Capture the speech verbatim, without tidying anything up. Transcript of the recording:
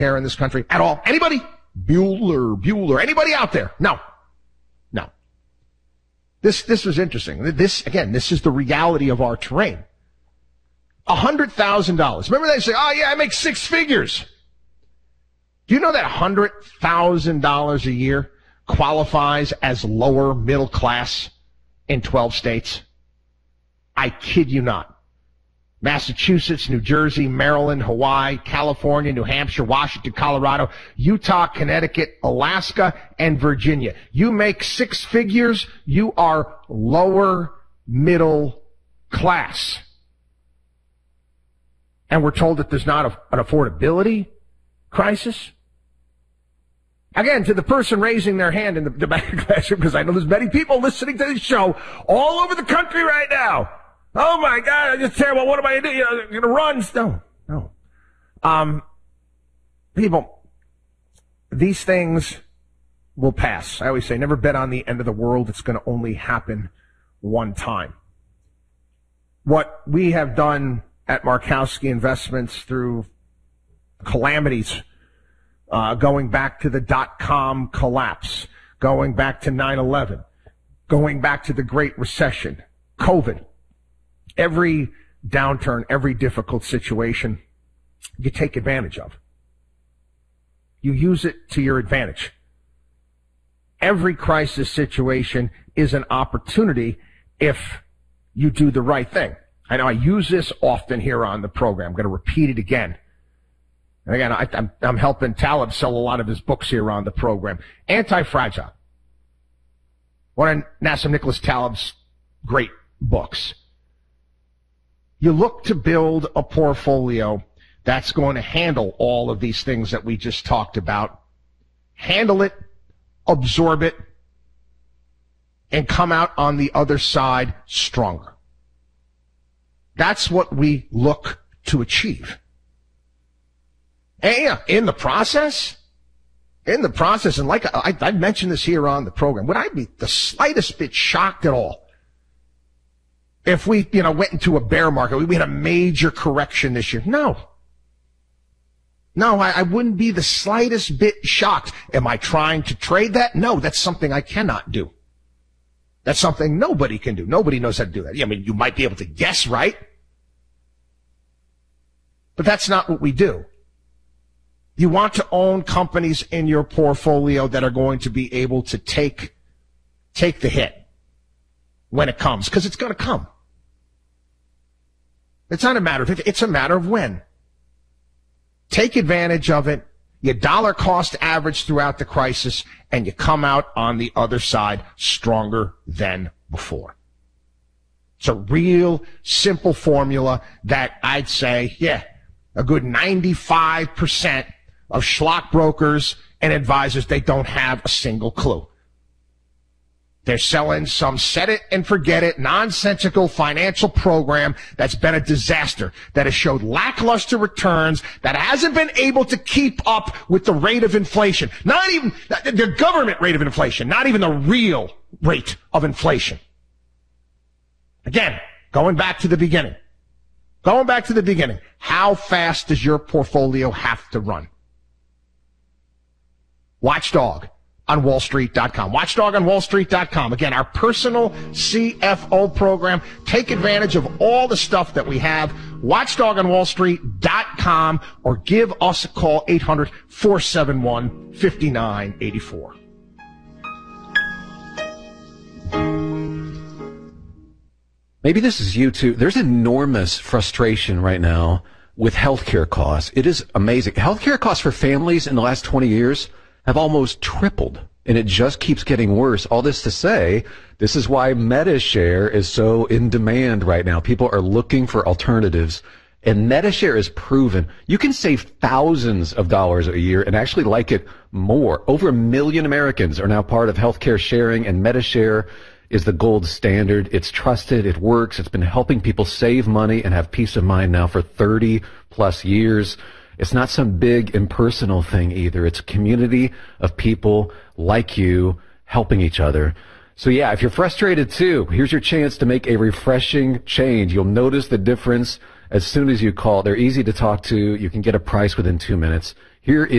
care in this country at all? Anybody? Bueller, Bueller, anybody out there? No. No. This, this was interesting. This, again, this is the reality of our terrain. A hundred thousand dollars. Remember they say, oh yeah, I make six figures. Do you know that a hundred thousand dollars a year qualifies as lower middle class in twelve states? I kid you not. Massachusetts, New Jersey, Maryland, Hawaii, California, New Hampshire, Washington, Colorado, Utah, Connecticut, Alaska, and Virginia. You make six figures, you are lower middle class. And we're told that there's not a, an affordability crisis. Again, to the person raising their hand in the, the back classroom, because I know there's many people listening to this show all over the country right now. Oh my God, it's terrible. What am I going to do? You know, I'm going to run. No, no. Um, people, these things will pass. I always say, never bet on the end of the world. It's going to only happen one time. What we have done at Markowski Investments through calamities, uh, going back to the dot-com collapse, going back to nine eleven, going back to the Great Recession, COVID, every downturn, every difficult situation, you take advantage of. You use it to your advantage. Every crisis situation is an opportunity if you do the right thing. I know I use this often here on the program. I'm going to repeat it again. And again, I, I'm, I'm helping Taleb sell a lot of his books here on the program. Anti-Fragile. One of Nassim Nicholas Taleb's great books. You look to build a portfolio that's going to handle all of these things that we just talked about. Handle it, absorb it, and come out on the other side stronger. That's what we look to achieve. And yeah, in the process, in the process, and like I, I mentioned this here on the program, would I be the slightest bit shocked at all if we, you know, went into a bear market, we had a major correction this year? No. No, I, I wouldn't be the slightest bit shocked. Am I trying to trade that? No, that's something I cannot do. That's something nobody can do. Nobody knows how to do that. I mean, you might be able to guess, right? But that's not what we do. You want to own companies in your portfolio that are going to be able to take, take the hit when it comes, because it's going to come. It's not a matter of if, it's a matter of when. Take advantage of it. You dollar cost average throughout the crisis, and you come out on the other side stronger than before. It's a real simple formula that I'd say, yeah, a good ninety-five percent of schlock brokers and advisors, they don't have a single clue. They're selling some set it and forget it nonsensical financial program that's been a disaster, that has showed lackluster returns, that hasn't been able to keep up with the rate of inflation. Not even the government rate of inflation, not even the real rate of inflation. Again, going back to the beginning. Going back to the beginning. How fast does your portfolio have to run? Watchdog on wall street dot com. Watchdog on wall street dot com. Again, our personal C F O program. Take advantage of all the stuff that we have. watchdog on wall street dot com, or give us a call, eight hundred, four seven one, five nine eight four. Maybe this is you too. There's enormous frustration right now with healthcare costs. It is amazing. Healthcare costs for families in the last twenty years have almost tripled, and it just keeps getting worse. All this to say, this is why MediShare is so in demand right now. People are looking for alternatives, and MediShare is proven. You can save thousands of dollars a year and actually like it more. Over a million Americans are now part of healthcare sharing, and MediShare is the gold standard. It's trusted. It works. It's been helping people save money and have peace of mind now for thirty plus years. It's not some big impersonal thing either. It's a community of people like you helping each other. So yeah, if you're frustrated too, here's your chance to make a refreshing change. You'll notice the difference as soon as you call. They're easy to talk to. You can get a price within two minutes. Here is